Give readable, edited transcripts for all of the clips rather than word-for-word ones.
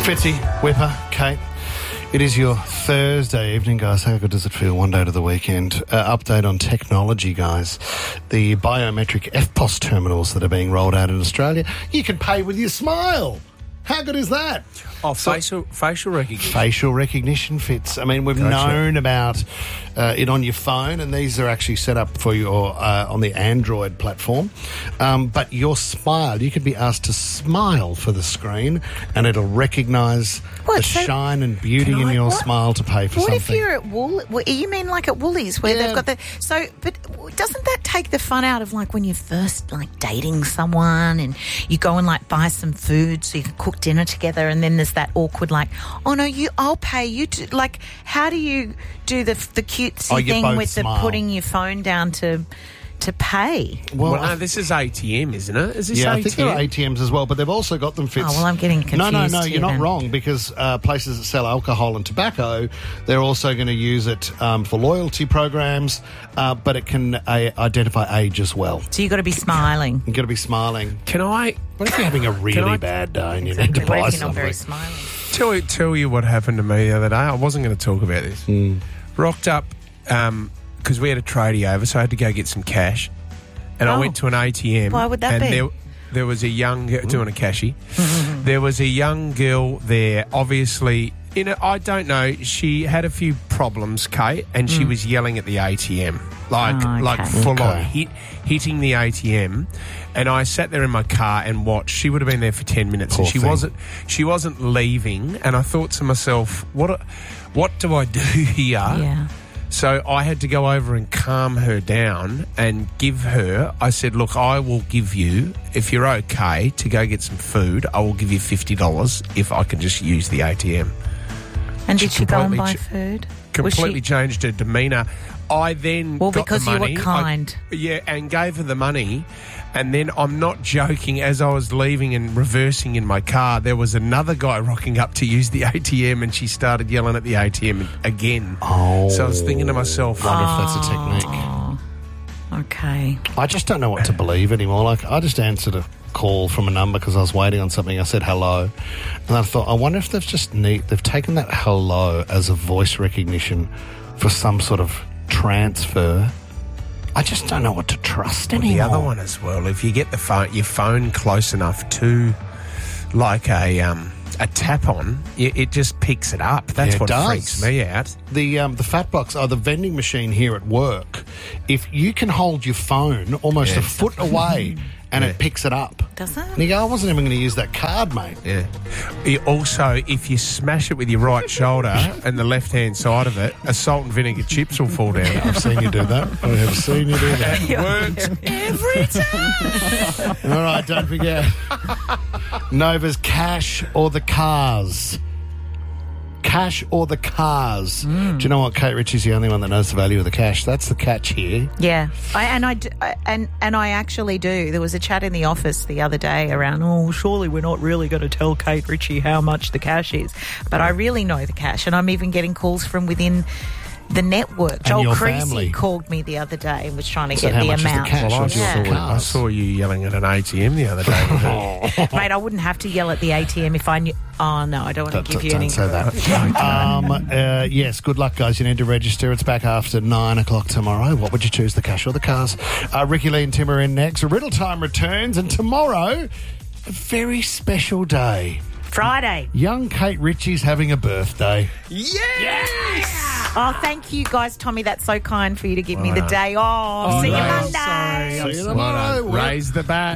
Fitzy, Whipper, Kate. It is your Thursday evening, guys. How good does it feel? One day to the weekend. Update on technology, guys. The biometric EFTPOS terminals that are being rolled out in Australia. You can pay with your smile. How good is that? Oh, facial recognition. Facial recognition fits. I mean, we've known about it on your phone, and these are actually set up for your on the Android platform. But your smile, you could be asked to smile for the screen, and it'll recognise the shine and beauty in your smile to pay for something. What if you're at you mean like at Woolies where they've got but doesn't that take the fun out of like when you're first like dating someone and you go and like buy some food so you can cook dinner together, and then there's that awkward like, oh no, I'll pay you to, like, how do you do the cutesy thing with the putting your phone down to pay? Well, no, this is ATM, isn't it? Is this ATM? I think there are ATMs as well, but they've also got them fits. Oh, well, I'm getting confused. No, you're not wrong, because places that sell alcohol and tobacco, they're also going to use it for loyalty programs, but it can identify age as well. So you've got to be smiling. You've got to be smiling. What if you're having a really bad day and you need to buy something? something? Not very smiling. Tell you what happened to me the other day. I wasn't going to talk about this. Rocked up because we had a tradie over, so I had to go get some cash. And I went to an ATM. Why would that be? There was a young girl doing a cashy. There was a young girl there, obviously. I don't know. She had a few problems, Kate, and she was yelling at the ATM, like full on hitting the ATM. And I sat there in my car and watched. She would have been there for 10 minutes, and she wasn't leaving. And I thought to myself, what do I do here? Yeah. So I had to go over and calm her down and I said, look, I will give you, if you're okay to go get some food, I will give you $50 if I can just use the ATM. And did she go and buy food? Completely changed her demeanour. I then got because the money, you were kind. And gave her the money. And then, I'm not joking, as I was leaving and reversing in my car, there was another guy rocking up to use the ATM, and she started yelling at the ATM again. Oh. So I was thinking to myself, wonder if that's a technique. Okay. I just don't know what to believe anymore. Like, I just answered a call from a number because I was waiting on something. I said hello, and I thought, I wonder if they've taken that hello as a voice recognition for some sort of transfer. I just don't know what to trust anymore. The other one as well, if you get your phone close enough to like a tap on, it just picks it up. That's what freaks me out. The fat box, the vending machine here at work, if you can hold your phone almost a foot away and it picks it up. Does it? And you go, I wasn't even going to use that card, mate. Yeah. Also, if you smash it with your right shoulder and the left-hand side of it, a salt and vinegar chips will fall down. I've seen you do that. I have seen you do that. It works every time. All right, don't forget. Nova's cash or the cars. Cash or the cars. Do you know what? Kate Ritchie's the only one that knows the value of the cash. That's the catch here. Yeah, I actually do. There was a chat in the office the other day around, surely we're not really going to tell Kate Ritchie how much the cash is. But I really know the cash, and I'm even getting calls from within the network. And Joel your Creasy family called me the other day and was trying to get how the much is the amount. cash? Well, I saw you yelling at an ATM the other day. Mate, I wouldn't have to yell at the ATM if I knew. Oh, no, I don't want to give you any. Don't say that. Yes, good luck, guys. You need to register. It's back after 9 o'clock tomorrow. What would you choose, the cash or the cars? Ricky Lee and Tim are in next. Riddle Time returns, and tomorrow, a very special day. Friday. Young Kate Ritchie's having a birthday. Yes! Oh, thank you, guys. Tommy, that's so kind for you to give me the day off. See you Monday. See you tomorrow. Raise the bat.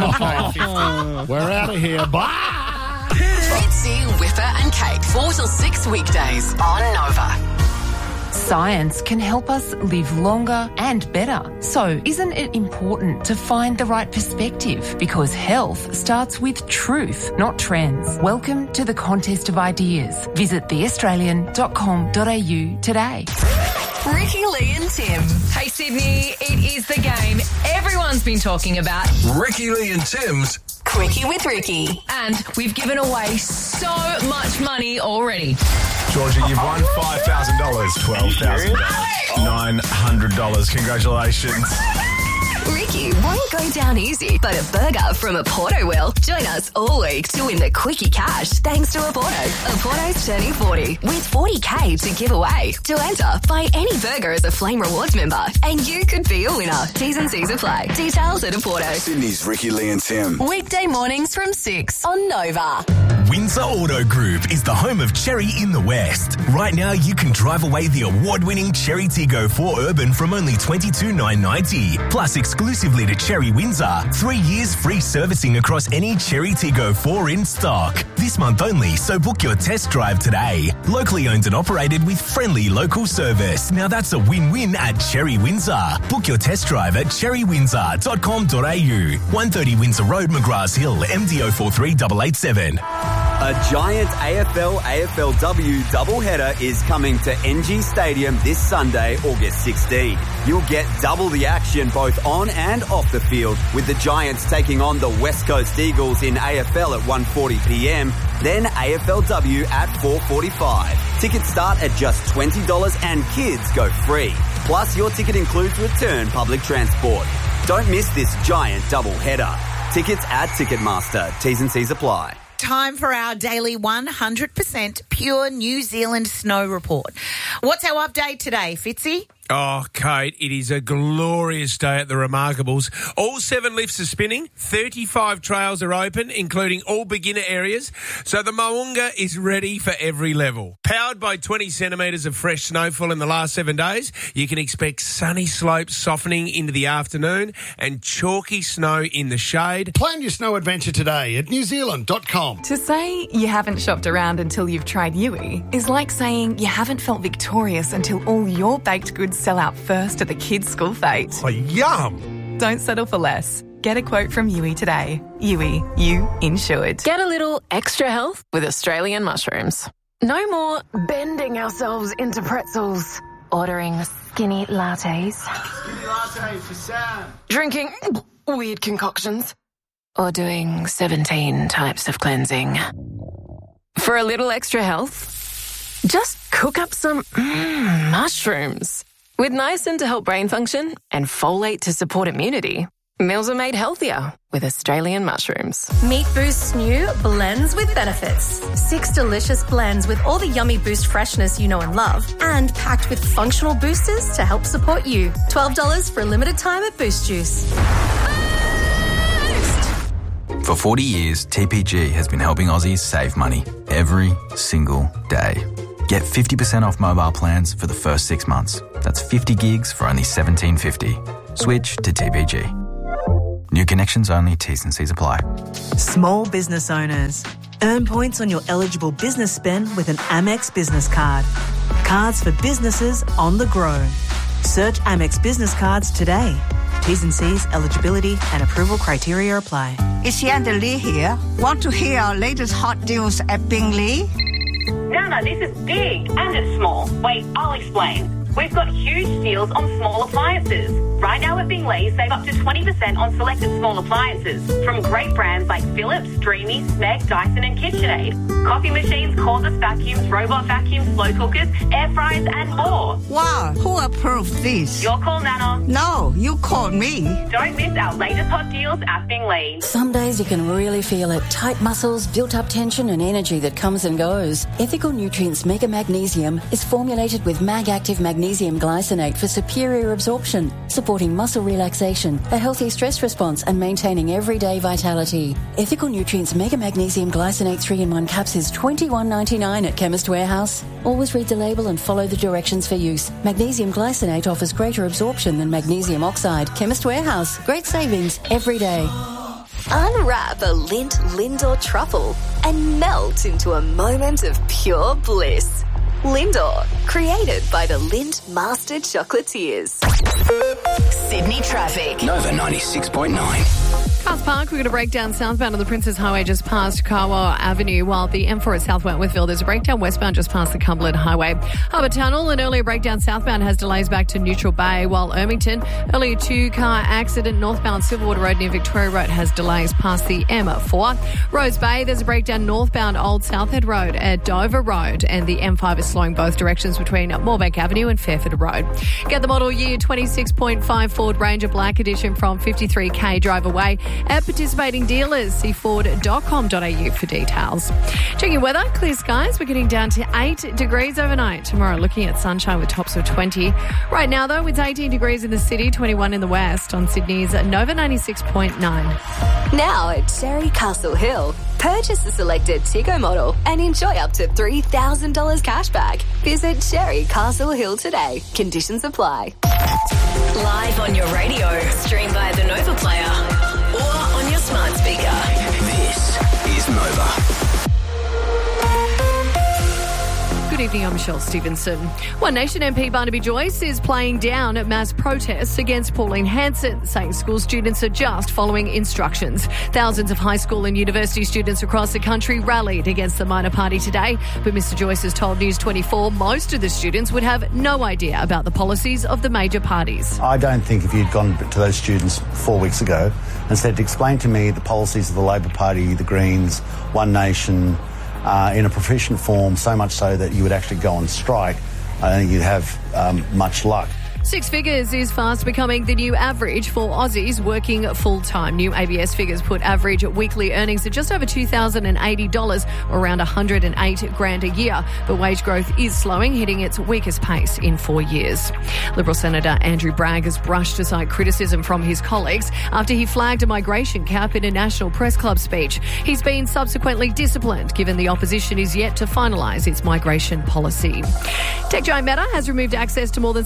We're out of here. Bye. Fitzy, Whipper and Kate, 4 till 6 weekdays on Nova. Science can help us live longer and better. So, isn't it important to find the right perspective? Because health starts with truth, not trends. Welcome to the Contest of Ideas. Visit theaustralian.com.au today. Ricky Lee and Tim. Hey Sydney, it is the game everyone's been talking about. Ricky Lee and Tim's Quickie with Ricky. And we've given away so much money already. Georgia, you've won $5,000, $12,000, $900. Congratulations. Ricky won't go down easy, but a burger from Oporto will. Join us all week to win the quickie cash thanks to Oporto. Oporto's turning 40 with 40k to give away. To enter, buy any burger as a Flame Rewards member and you could be a winner. T's and C's apply. Details at Oporto. Sydney's Ricky, Lee and Tim. Weekday mornings from 6 on Nova. Windsor Auto Group is the home of Cherry in the West. Right now, you can drive away the award-winning Cherry Tiggo 4 Urban from only $22,990. Plus, exclusively to Cherry Windsor, 3 years free servicing across any Cherry Tiggo 4 in stock. This month only, so book your test drive today. Locally owned and operated with friendly local service. Now that's a win-win at Cherry Windsor. Book your test drive at cherrywindsor.com.au. 130 Windsor Road, McGrath Hill, MDO 43887. A giant AFL-AFLW doubleheader is coming to NG Stadium this Sunday, August 16. You'll get double the action both on and off the field, with the Giants taking on the West Coast Eagles in AFL at 1:40pm, then AFLW at 4:45. Tickets start at just $20 and kids go free. Plus, your ticket includes return public transport. Don't miss this giant doubleheader. Tickets at Ticketmaster. T's and C's apply. Time for our daily 100% pure New Zealand snow report. What's our update today, Fitzy? Oh, Kate, it is a glorious day at the Remarkables. All 7 lifts are spinning, 35 trails are open, including all beginner areas, so the Moonga is ready for every level. Powered by 20 centimetres of fresh snowfall in the last 7 days, you can expect sunny slopes softening into the afternoon and chalky snow in the shade. Plan your snow adventure today at newzealand.com. To say you haven't shopped around until you've tried Yui is like saying you haven't felt victorious until all your baked goods sell out first at the kids' school fete. Oh, yum! Don't settle for less. Get a quote from Yui today. Yui, you insured. Get a little extra health with Australian mushrooms. No more bending ourselves into pretzels. Ordering skinny lattes. Skinny latte for Sam. Drinking weird concoctions. Or doing 17 types of cleansing. For a little extra health, just cook up some mushrooms. With niacin to help brain function and folate to support immunity, meals are made healthier with Australian mushrooms. Meet Boost's new Blends with Benefits. 6 delicious blends with all the yummy Boost freshness you know and love, and packed with functional boosters to help support you. $12 for a limited time at Boost Juice. For 40 years, TPG has been helping Aussies save money every single day. Get 50% off mobile plans for the first 6 months. That's 50 gigs for only $17.50. Switch to TPG. New connections only, T's and C's apply. Small business owners. Earn points on your eligible business spend with an Amex business card. Cards for businesses on the grow. Search Amex business cards today. T's and C's, eligibility and approval criteria apply. It's Yanda Lee here. Want to hear our latest hot deals at Binglee? No, this is big and it's small. Wait, I'll explain. We've got huge deals on small appliances. Right now at Binglee, save up to 20% on selected small appliances from great brands like Philips, Dreamy, Smeg, Dyson and KitchenAid. Coffee machines, cordless vacuums, robot vacuums, slow cookers, air fryers and more. Wow, who approved this? Your call, Nana. No, you called me. Don't miss our latest hot deals at Binglee. Some days you can really feel it. Tight muscles, built-up tension and energy that comes and goes. Ethical Nutrients Mega Magnesium is formulated with MagActive Magnesium Glycinate for superior absorption, supporting muscle relaxation, a healthy stress response and maintaining everyday vitality. Ethical Nutrients Mega Magnesium Glycinate 3-in-1 caps is $21.99 at Chemist Warehouse. Always read the label and follow the directions for use. Magnesium Glycinate offers greater absorption than magnesium oxide. Chemist Warehouse. Great savings every day. Unwrap a Lindt Lindor truffle and melt into a moment of pure bliss. Lindor, created by the Lindt Master Chocolatiers. Sydney traffic. Nova 96.9. Fast Park, we're going to break down southbound on the Princess Highway just past Carwell Avenue, while the M4 at South Wentworthville, there's a breakdown westbound just past the Cumberland Highway. Harbour Tunnel, an earlier breakdown southbound has delays back to Neutral Bay, while Ermington, earlier two-car accident northbound Silverwater Road near Victoria Road has delays past the M4. Rose Bay, there's a breakdown northbound Old Southhead Road at Dover Road, and the M5 is slowing both directions between Moorbank Avenue and Fairfield Road. Get the model year 26.5 Ford Ranger Black Edition from 53k drive away at participating dealers. See ford.com.au for details. Checking weather, clear skies. We're getting down to 8 degrees overnight. Tomorrow looking at sunshine with tops of 20. Right now though, it's 18 degrees in the city, 21 in the west on Sydney's Nova 96.9. Now at Cherry Castle Hill. Purchase the selected Tiggo model and enjoy up to $3,000 cash back. Visit Cherry Castle Hill today. Conditions apply. Live on your radio, stream via the Nova Player or on your smart speaker. This is Nova. Good evening, I'm Michelle Stevenson. One Nation MP Barnaby Joyce is playing down at mass protests against Pauline Hanson, saying school students are just following instructions. Thousands of high school and university students across the country rallied against the minor party today, but Mr Joyce has told News 24 most of the students would have no idea about the policies of the major parties. I don't think if you'd gone to those students 4 weeks ago and said, explain to me the policies of the Labor Party, the Greens, One Nation, in a proficient form, so much so that you would actually go on strike, I think you'd have much luck. Six figures is fast becoming the new average for Aussies working full-time. New ABS figures put average weekly earnings at just over $2,080, or around $108,000 a year. But wage growth is slowing, hitting its weakest pace in 4 years. Liberal Senator Andrew Bragg has brushed aside criticism from his colleagues after he flagged a migration cap in a National Press Club speech. He's been subsequently disciplined, given the opposition is yet to finalise its migration policy. Tech giant Meta has removed access to more than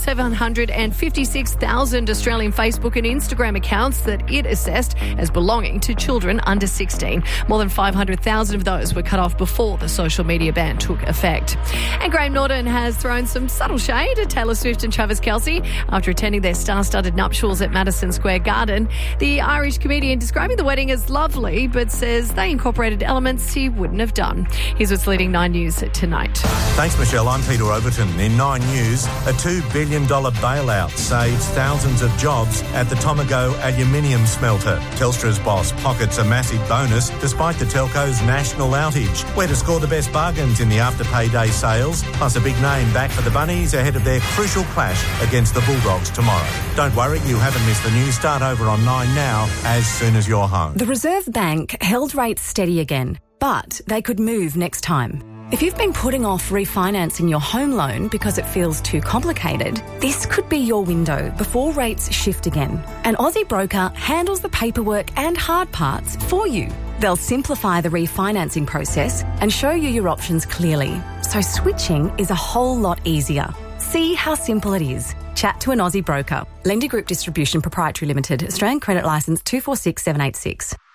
756,000 Australian Facebook and Instagram accounts that it assessed as belonging to children under 16. More than 500,000 of those were cut off before the social media ban took effect. And Graham Norton has thrown some subtle shade at Taylor Swift and Travis Kelce after attending their star-studded nuptials at Madison Square Garden. The Irish comedian describing the wedding as lovely, but says they incorporated elements he wouldn't have done. Here's what's leading 9 News tonight. Thanks, Michelle. I'm Peter Overton. In 9 News, a $2 billion bailout saves thousands of jobs at the Tomago aluminium smelter. Telstra's boss pockets a massive bonus despite the telco's national outage. Where to score the best bargains in the after-payday sales, plus a big name back for the Bunnies ahead of their crucial clash against the Bulldogs tomorrow. Don't worry, you haven't missed the news. Start over on 9 now as soon as you're home. The Reserve Bank held rates steady again, but they could move next time. If you've been putting off refinancing your home loan because it feels too complicated, this could be your window before rates shift again. An Aussie broker handles the paperwork and hard parts for you. They'll simplify the refinancing process and show you your options clearly, so switching is a whole lot easier. See how simple it is. Chat to an Aussie broker. Lender Group Distribution Proprietary Limited. Australian Credit Licence 246786.